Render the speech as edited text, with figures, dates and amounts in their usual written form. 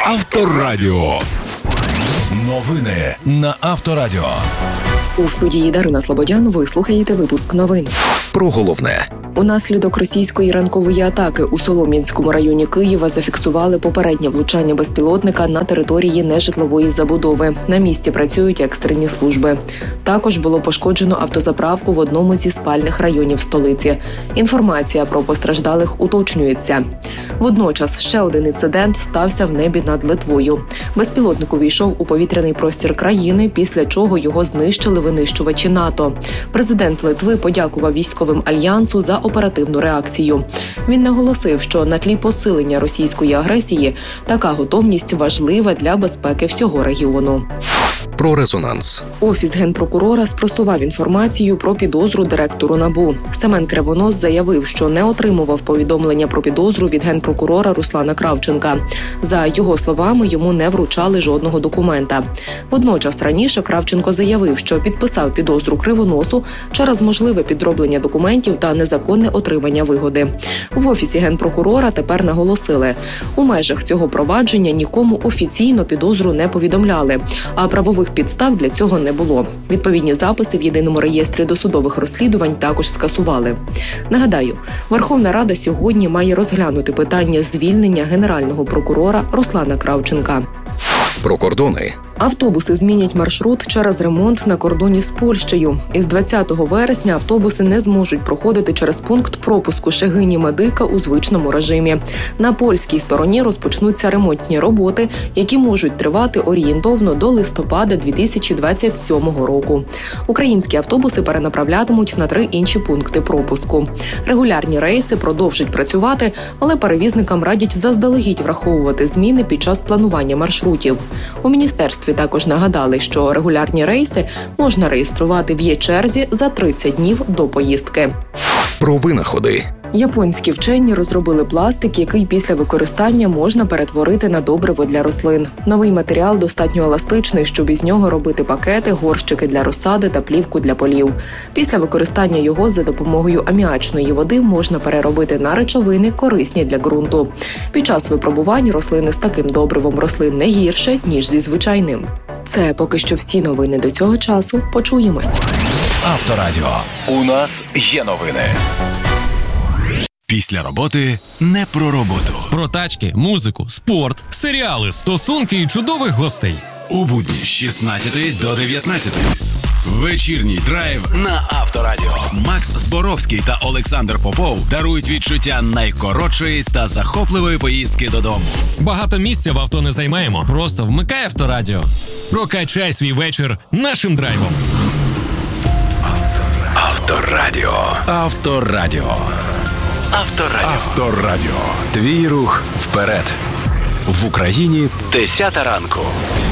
Авторадіо. Новини на Авторадіо. У студії Дарина Слободян ви слухаєте випуск новин. Про головне. Унаслідок російської ранкової атаки у Солом'янському районі Києва зафіксували попереднє влучання безпілотника на території нежитлової забудови. На місці працюють екстрені служби. Також було пошкоджено автозаправку в одному зі спальних районів столиці. Інформація про постраждалих уточнюється. Водночас ще один інцидент стався в небі над Литвою. Безпілотник увійшов у повітряний простір країни, після чого його знищили винищувачі НАТО. Президент Литви подякував військовим альянсу за оперативну реакцію. Він наголосив, що на тлі посилення російської агресії така готовність важлива для безпеки всього регіону. Про резонанс. Офіс Генпрокурора спростував інформацію про підозру директору НАБУ. Семен Кривонос заявив, що не отримував повідомлення про підозру від генпрокурора Руслана Кравченка. За його словами, йому не вручали жодного документа. Водночас раніше Кравченко заявив, що підписав підозру Кривоносу через можливе підроблення документів та незаконне отримання вигоди. В Офісі Генпрокурора тепер наголосили, у межах цього провадження нікому офіційно підозру не повідомляли, а правових підстав для цього не було. Відповідні записи в Єдиному реєстрі досудових розслідувань також скасували. Нагадаю, Верховна Рада сьогодні має розглянути питання звільнення генерального прокурора Руслана Кравченка. Про кордони. Автобуси змінять маршрут через ремонт на кордоні з Польщею. Із 20 вересня автобуси не зможуть проходити через пункт пропуску Шегині-Медика у звичному режимі. На польській стороні розпочнуться ремонтні роботи, які можуть тривати орієнтовно до листопада 2027 року. Українські автобуси перенаправлятимуть на 3 інші пункти пропуску. Регулярні рейси продовжать працювати, але перевізникам радять заздалегідь враховувати зміни під час планування маршрутів. У міністерстві також нагадали, що регулярні рейси можна реєструвати в є-черзі за 30 днів до поїздки. Про винаходи. Японські вчені розробили пластик, який після використання можна перетворити на добриво для рослин. Новий матеріал достатньо еластичний, щоб із нього робити пакети, горщики для розсади та плівку для полів. Після використання його за допомогою аміачної води можна переробити на речовини, корисні для ґрунту. Під час випробувань рослини з таким добривом росли не гірше, ніж зі звичайним. Це поки що всі новини до цього часу. Почуємось. Авторадіо. У нас є новини. Після роботи не про роботу. Про тачки, музику, спорт, серіали, стосунки і чудових гостей. У будні з 16 до 19. Вечірній драйв на Авторадіо. Макс Зборовський та Олександр Попов дарують відчуття найкоротшої та захопливої поїздки додому. Багато місця в авто не займаємо. Просто вмикай Авторадіо. Прокачай свій вечір нашим драйвом. Авторадіо. Авторадіо. Авторадіо. Авторадіо. Твій рух вперед. В Україні 10 ранку.